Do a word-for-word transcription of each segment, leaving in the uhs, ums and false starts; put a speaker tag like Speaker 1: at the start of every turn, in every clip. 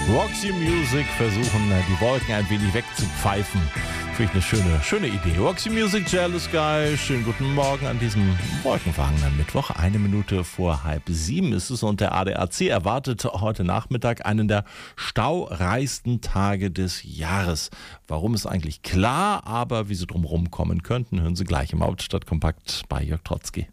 Speaker 1: Roxy Music versuchen, die Wolken ein wenig wegzupfeifen. Finde ich eine schöne, schöne Idee. Roxy Music, Jealous Guy. Schönen guten Morgen an diesem wolkenverhangenen Mittwoch. Eine Minute vor halb sieben ist es und der A D A C erwartet heute Nachmittag einen der staureichsten Tage des Jahres. Warum ist eigentlich klar, aber wie Sie drum rumkommen könnten, hören Sie gleich im Hauptstadtkompakt bei Jörg Trotzki.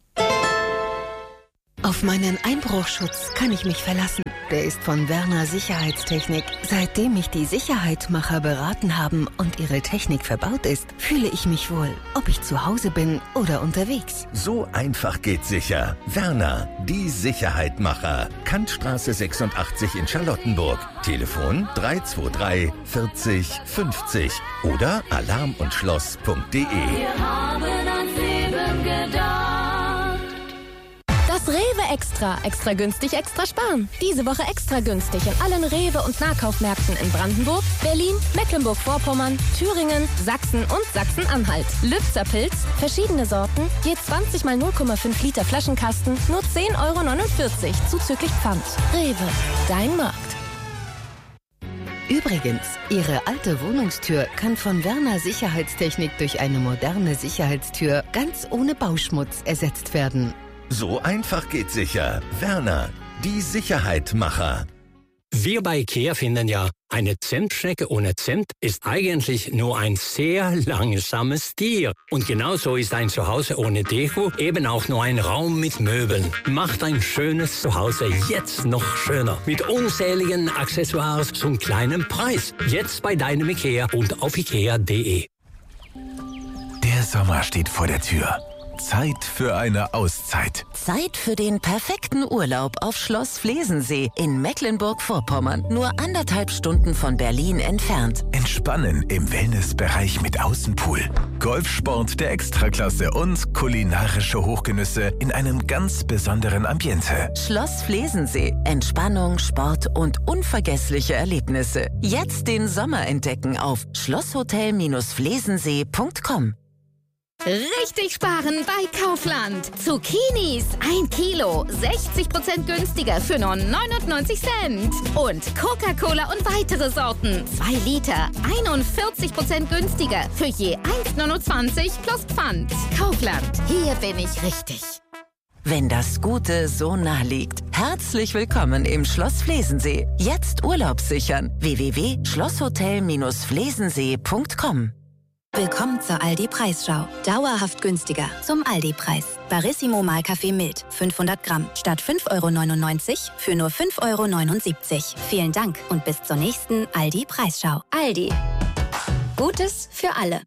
Speaker 2: Auf meinen Einbruchschutz kann ich mich verlassen. Der ist von Werner Sicherheitstechnik. Seitdem mich die Sicherheitmacher beraten haben und ihre Technik verbaut ist, fühle ich mich wohl, ob ich zu Hause bin oder unterwegs.
Speaker 3: So einfach geht sicher. Werner, die Sicherheitmacher. Kantstraße sechsundachtzig in Charlottenburg. Telefon drei zwei drei vierzig fünfzig oder alarm und schloss punkt de.
Speaker 4: Wir haben ans Leben gedacht.
Speaker 5: Das Rewe Extra. Extra günstig, extra sparen. Diese Woche extra günstig in allen Rewe- und Nahkaufmärkten in Brandenburg, Berlin, Mecklenburg-Vorpommern, Thüringen, Sachsen und Sachsen-Anhalt. Lübzer Pilz, verschiedene Sorten, je zwanzig mal null Komma fünf Liter Flaschenkasten, nur zehn Euro neunundvierzig, zuzüglich Pfand. Rewe, dein Markt.
Speaker 2: Übrigens, Ihre alte Wohnungstür kann von Werner Sicherheitstechnik durch eine moderne Sicherheitstür ganz ohne Bauschmutz ersetzt werden.
Speaker 3: So einfach geht sicher. Werner, die Sicherheitmacher.
Speaker 6: Wir bei IKEA finden ja, eine Zimtschnecke ohne Zimt ist eigentlich nur ein sehr langsames Tier. Und genauso ist ein Zuhause ohne Deko eben auch nur ein Raum mit Möbeln. Macht ein schönes Zuhause jetzt noch schöner. Mit unzähligen Accessoires zum kleinen Preis. Jetzt bei deinem IKEA und auf ikea punkt de.
Speaker 7: Der Sommer steht vor der Tür. Zeit für eine Auszeit.
Speaker 2: Zeit für den perfekten Urlaub auf Schloss Flesensee in Mecklenburg-Vorpommern. Nur anderthalb Stunden von Berlin entfernt.
Speaker 7: Entspannen im Wellnessbereich mit Außenpool. Golfsport der Extraklasse und kulinarische Hochgenüsse in einem ganz besonderen Ambiente.
Speaker 2: Schloss Flesensee. Entspannung, Sport und unvergessliche Erlebnisse. Jetzt den Sommer entdecken auf schlosshotel flesensee punkt com.
Speaker 8: Richtig sparen bei Kaufland. Zucchinis ein Kilo, sechzig Prozent günstiger für nur neunundneunzig Cent. Und Coca-Cola und weitere Sorten, zwei Liter, einundvierzig Prozent günstiger für je eins neunundzwanzig plus Pfand. Kaufland, hier bin ich richtig.
Speaker 2: Wenn das Gute so nah liegt, herzlich willkommen im Schloss Flesensee. Jetzt Urlaub sichern. w w w punkt schlosshotel flesensee punkt com.
Speaker 9: Willkommen zur Aldi-Preisschau. Dauerhaft günstiger. Zum Aldi-Preis. Barissimo Mahlkaffee mild. fünfhundert Gramm. Statt fünf Euro neunundneunzig für nur fünf Euro neunundsiebzig. Vielen Dank und bis zur nächsten Aldi-Preisschau. Aldi. Gutes für alle.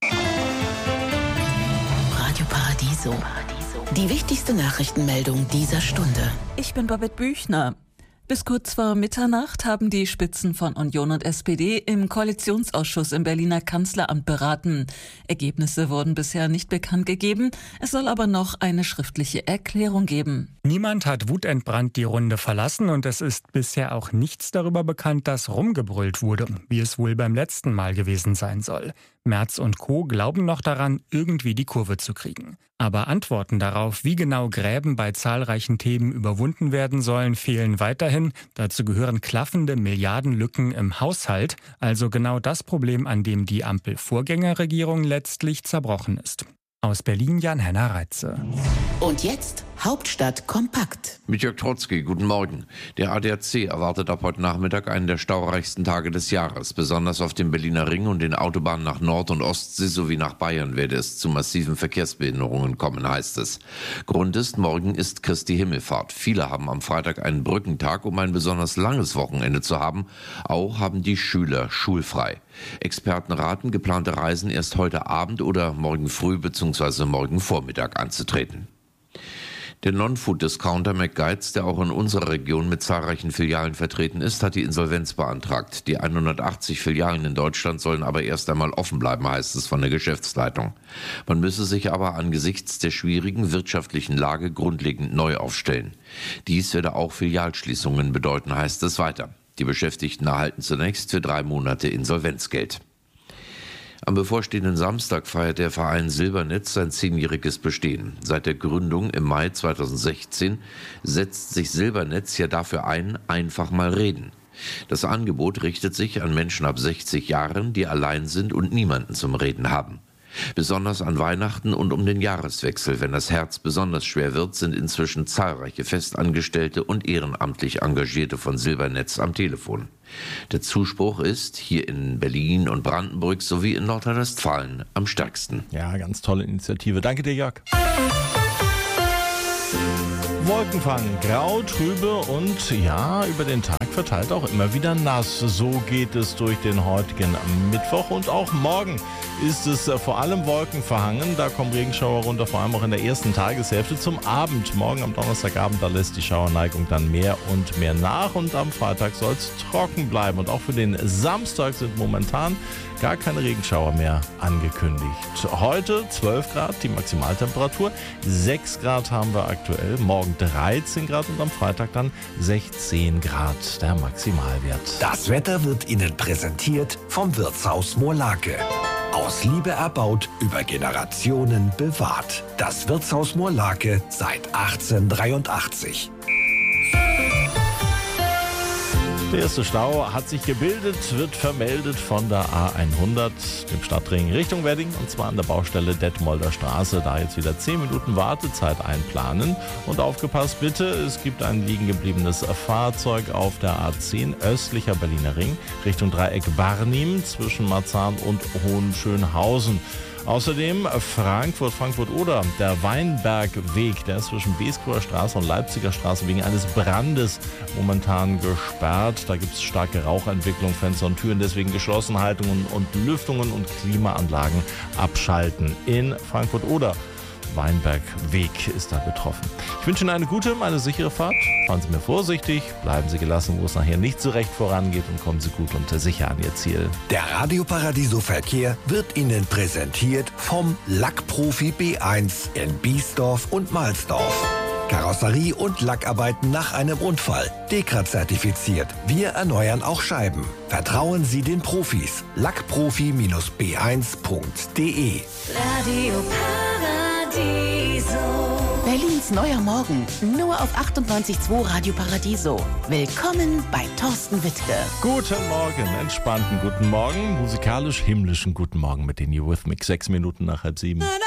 Speaker 2: Radio Paradiso. Die wichtigste Nachrichtenmeldung dieser Stunde.
Speaker 10: Ich bin Babette Büchner. Bis kurz vor Mitternacht haben die Spitzen von Union und S P D im Koalitionsausschuss im Berliner Kanzleramt beraten. Ergebnisse wurden bisher nicht bekannt gegeben. Es soll aber noch eine schriftliche Erklärung geben.
Speaker 11: Niemand hat wutentbrannt die Runde verlassen und es ist bisher auch nichts darüber bekannt, dass rumgebrüllt wurde, wie es wohl beim letzten Mal gewesen sein soll. Merz und Co. glauben noch daran, irgendwie die Kurve zu kriegen. Aber Antworten darauf, wie genau Gräben bei zahlreichen Themen überwunden werden sollen, fehlen weiterhin. Dazu gehören klaffende Milliardenlücken im Haushalt, also genau das Problem, an dem die Ampel-Vorgängerregierung letztlich zerbrochen ist. Aus Berlin Jan-Henner Reitze.
Speaker 2: Und jetzt Hauptstadt kompakt.
Speaker 12: Mit Jörg Trotzki, guten Morgen. Der A D A C erwartet ab heute Nachmittag einen der staureichsten Tage des Jahres. Besonders auf dem Berliner Ring und den Autobahnen nach Nord- und Ostsee sowie nach Bayern werde es zu massiven Verkehrsbehinderungen kommen, heißt es. Grund ist, morgen ist Christi Himmelfahrt. Viele haben am Freitag einen Brückentag, um ein besonders langes Wochenende zu haben. Auch haben die Schüler schulfrei. Experten raten, geplante Reisen erst heute Abend oder morgen früh bzw. morgen Vormittag anzutreten. Der Non-Food-Discounter McGuides, der auch in unserer Region mit zahlreichen Filialen vertreten ist, hat die Insolvenz beantragt. Die hundertachtzig Filialen in Deutschland sollen aber erst einmal offen bleiben, heißt es von der Geschäftsleitung. Man müsse sich aber angesichts der schwierigen wirtschaftlichen Lage grundlegend neu aufstellen. Dies werde auch Filialschließungen bedeuten, heißt es weiter. Die Beschäftigten erhalten zunächst für drei Monate Insolvenzgeld. Am bevorstehenden Samstag feiert der Verein Silbernetz sein zehnjähriges Bestehen. Seit der Gründung im Mai zweitausendsechzehn setzt sich Silbernetz ja dafür ein, einfach mal reden. Das Angebot richtet sich an Menschen ab sechzig Jahren, die allein sind und niemanden zum Reden haben. Besonders an Weihnachten und um den Jahreswechsel, wenn das Herz besonders schwer wird, sind inzwischen zahlreiche Festangestellte und ehrenamtlich Engagierte von Silbernetz am Telefon. Der Zuspruch ist hier in Berlin und Brandenburg sowie in Nordrhein-Westfalen am stärksten.
Speaker 1: Ja, ganz tolle Initiative. Danke dir, Jörg. Wolkenfang, grau, trübe und ja, über den Tag verteilt auch immer wieder nass. So geht es durch den heutigen Mittwoch und auch morgen ist es vor allem wolkenverhangen. Da kommen Regenschauer runter, vor allem auch in der ersten Tageshälfte zum Abend. Morgen am Donnerstagabend, da lässt die Schauerneigung dann mehr und mehr nach und am Freitag soll es trocken bleiben. Und auch für den Samstag sind momentan gar keine Regenschauer mehr angekündigt. Heute zwölf Grad die Maximaltemperatur, sechs Grad haben wir aktuell, morgen dreizehn Grad und am Freitag dann sechzehn Grad der Maximalwert.
Speaker 13: Das Wetter wird Ihnen präsentiert vom Wirtshaus Moorlake. Aus Liebe erbaut, über Generationen bewahrt. Das Wirtshaus Moorlake seit achtzehnhundertdreiundachtzig.
Speaker 1: Der erste Stau hat sich gebildet, wird vermeldet von der A hundert, dem Stadtring Richtung Wedding, und zwar an der Baustelle Detmolder Straße. Da jetzt wieder zehn Minuten Wartezeit einplanen. Und aufgepasst bitte, es gibt ein liegen gebliebenes Fahrzeug auf der A zehn, östlicher Berliner Ring, Richtung Dreieck Barnim zwischen Marzahn und Hohenschönhausen. Außerdem Frankfurt, Frankfurt-Oder, der Weinbergweg, der ist zwischen Beeskower Straße und Leipziger Straße wegen eines Brandes momentan gesperrt. Da gibt es starke Rauchentwicklung, Fenster und Türen, deswegen geschlossen, Haltungen und Lüftungen und Klimaanlagen abschalten. In Frankfurt-Oder, Weinbergweg ist da betroffen. Ich wünsche Ihnen eine gute, eine sichere Fahrt. Fahren Sie mir vorsichtig, bleiben Sie gelassen, wo es nachher nicht so recht vorangeht, und kommen Sie gut und sicher an Ihr Ziel.
Speaker 13: Der Radio Paradiso Verkehr wird Ihnen präsentiert vom Lackprofi B eins in Biesdorf und Mahlsdorf. Karosserie und Lackarbeiten nach einem Unfall. Dekra-zertifiziert. Wir erneuern auch Scheiben. Vertrauen Sie den Profis. lackprofi B eins punkt de.
Speaker 4: Radio Paradiso.
Speaker 14: Berlins neuer Morgen. Nur auf achtundneunzig Komma zwei Radio Paradiso. Willkommen bei Thorsten Wittke.
Speaker 1: Guten Morgen, entspannten guten Morgen, musikalisch himmlischen guten Morgen mit den Eurythmics. Sechs Minuten nach halb sieben.